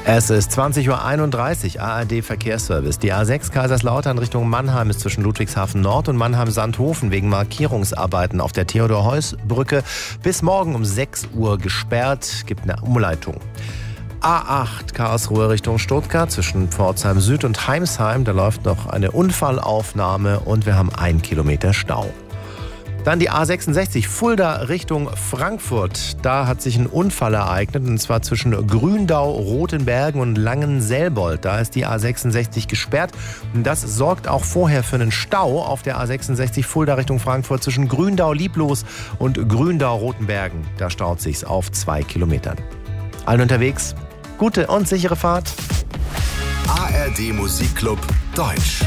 Es ist 20.31 Uhr, ARD Verkehrsservice. Die A6 Kaiserslautern Richtung Mannheim ist zwischen Ludwigshafen Nord und Mannheim-Sandhofen wegen Markierungsarbeiten auf der Theodor-Heuss-Brücke bis morgen um 6 Uhr gesperrt. Gibt eine Umleitung. A8 Karlsruhe Richtung Stuttgart zwischen Pforzheim Süd und Heimsheim. Da läuft noch eine Unfallaufnahme und wir haben 1 Kilometer Stau. Dann die A66 Fulda Richtung Frankfurt. Da hat sich ein Unfall ereignet, und zwar zwischen Gründau, Rothenbergen und Langenselbold. Da ist die A66 gesperrt. Und das sorgt auch vorher für einen Stau auf der A66 Fulda Richtung Frankfurt zwischen Gründau, Lieblos und Gründau, Rothenbergen. Da staut sich's auf 2 Kilometern. Allen unterwegs, gute und sichere Fahrt. ARD Musikclub Deutsch.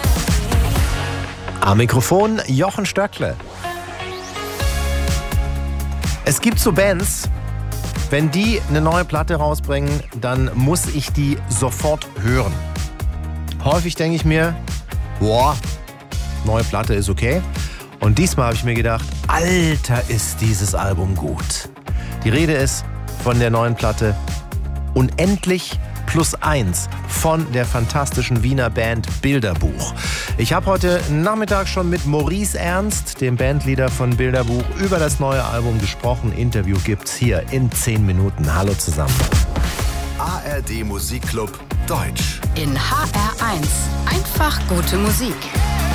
Am Mikrofon Jochen Stöckle. Es gibt so Bands, wenn die eine neue Platte rausbringen, dann muss ich die sofort hören. Häufig denke ich mir, boah, neue Platte ist okay. Und diesmal habe ich mir gedacht, Alter, ist dieses Album gut. Die Rede ist von der neuen Platte Unendlich +1 von der fantastischen Wiener Band Bilderbuch. Ich habe heute Nachmittag schon mit Maurice Ernst, dem Bandleader von Bilderbuch, über das neue Album gesprochen. Interview gibt's hier in 10 Minuten. Hallo zusammen. ARD Musikclub Deutsch. In HR1 einfach gute Musik.